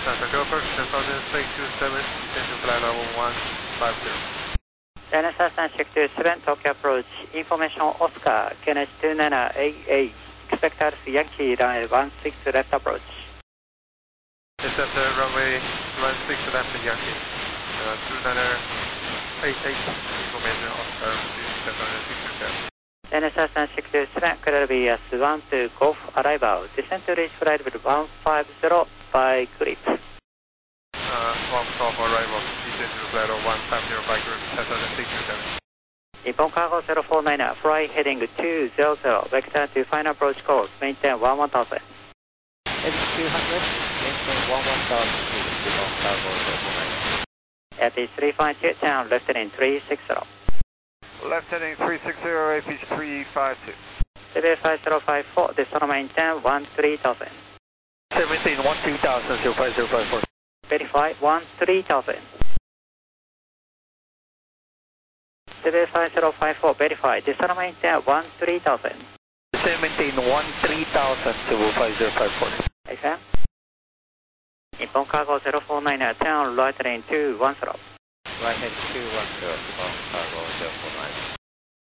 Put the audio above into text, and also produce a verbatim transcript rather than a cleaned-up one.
Tokyo approach ten thousand six two seven, descend flight level one five zero. China Southern six two seven, Tokyo approach, information Oscar, K N H two nine eight eight, expect Alpha Yankee runway one six left approach. Descend uh, runway one six left Yankee, uh, two nine eight eight, information Oscar, descend on six two seven. China Southern six two seven, clear B S one two Golf arrival, descend to reach flight level one five zero by grip. Uh, one Golf arrival, descend to flight level one five zero by grip, ten thousand six two seven. Nippon Cargo zero four nine, fly heading two zero zero, vector to final approach course, maintain one one thousand. H two hundred, maintain one one thousand feet, Nippon Cargo zero four nine. A P three five two, turn left heading three six zero. Left heading three six zero, A P three five two. C B five zero five four, descend maintain one three thousand. seventeen one three thousand, zero five zero five four. Verify one three thousand. C B five zero five four, verify, descend maintain one three thousand. seventeen one three thousand, zero five zero five four. Okay. Nippon Cargo zero four nine, turn right lane two one zero. Right heading two one zero, Nippon Cargo zero four nine.